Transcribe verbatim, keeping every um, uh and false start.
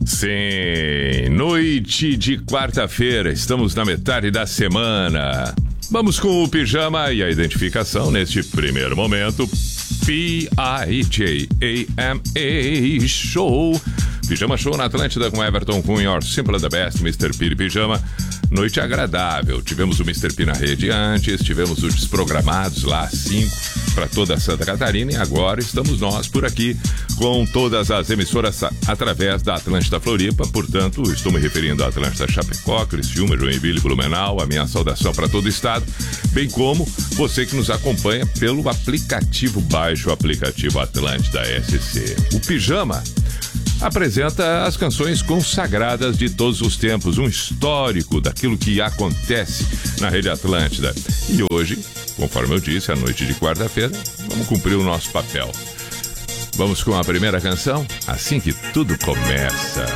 Sim, noite de quarta-feira, estamos na metade da semana. Vamos com o pijama e a identificação neste primeiro momento. P I J A M A Show. Pijama Show na Atlântida com Everton Cunha, Your Simple the Best, mister P de Pijama. Noite agradável. Tivemos o mister P na rede antes, tivemos os desprogramados lá, cinco, para toda Santa Catarina. E agora estamos nós por aqui com todas as emissoras através da Atlântida Floripa. Portanto, estou me referindo à Atlântida Chapecó, Criciúma, Joinville, Blumenau. A minha saudação para todo o estado, bem como você que nos acompanha pelo aplicativo. Baixe o aplicativo Atlântida S C. O Pijama apresenta as canções consagradas de todos os tempos, um histórico daquilo que acontece na Rede Atlântida. E hoje, conforme eu disse, à noite de quarta-feira, vamos cumprir o nosso papel. Vamos com a primeira canção, assim que tudo começa.